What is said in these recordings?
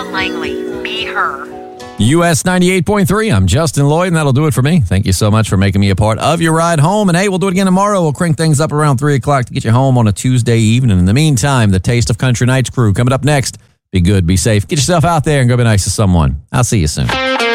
Angela Langley. Be her. US 98.3, I'm Justin Lloyd, and that'll do it for me. Thank you so much for making me a part of your ride home. And hey, we'll do it again tomorrow. We'll crank things up around 3 o'clock to get you home on a Tuesday evening. In the meantime, the Taste of Country Nights crew coming up next. Be good, be safe, get yourself out there and go be nice to someone. I'll see you soon.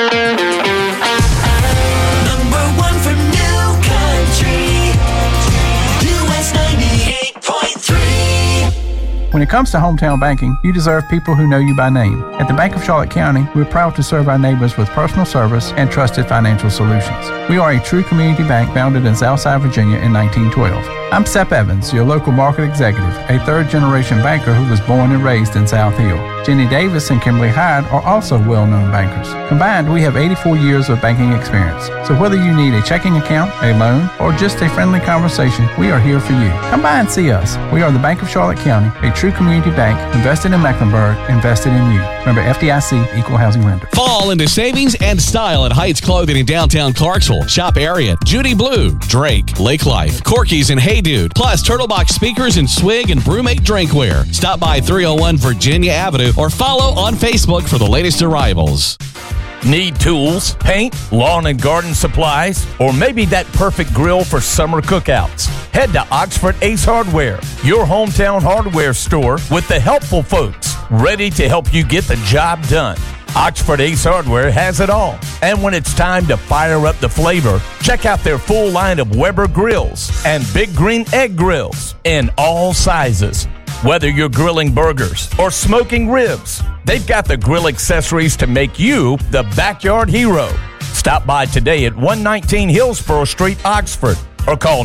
When it comes to hometown banking, you deserve people who know you by name. At the Bank of Charlotte County, we're proud to serve our neighbors with personal service and trusted financial solutions. We are a true community bank founded in Southside, Virginia in 1912. I'm Sep Evans, your local market executive, a third-generation banker who was born and raised in South Hill. Jenny Davis and Kimberly Hyde are also well-known bankers. Combined, we have 84 years of banking experience. So whether you need a checking account, a loan, or just a friendly conversation, we are here for you. Come by and see us. We are the Bank of Charlotte County, a true community bank, invested in Mecklenburg, invested in you. Remember, FDIC, equal housing lender. Fall into savings and style at Heights Clothing in downtown Clarksville. Shop Ariat, Judy Blue, Drake, Lake Life, Corky's, and Hey Dude, plus Turtlebox speakers and Swig and Brewmate drinkware. Stop by 301 Virginia Avenue or follow on Facebook for the latest arrivals. Need tools, paint, lawn and garden supplies, or maybe that perfect grill for summer cookouts? Head to Oxford Ace Hardware, your hometown hardware store with the helpful folks, ready to help you get the job done. Oxford Ace Hardware has it all. And when it's time to fire up the flavor, check out their full line of Weber grills and Big Green Egg grills in all sizes. Whether you're grilling burgers or smoking ribs, they've got the grill accessories to make you the backyard hero. Stop by today at 119 Hillsborough Street, Oxford, or call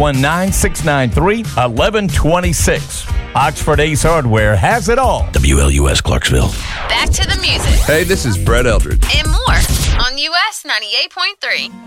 919-693-1126. Oxford Ace Hardware has it all. WLUS Clarksville. Back to the music. Hey, this is Brett Eldredge. And more on US 98.3.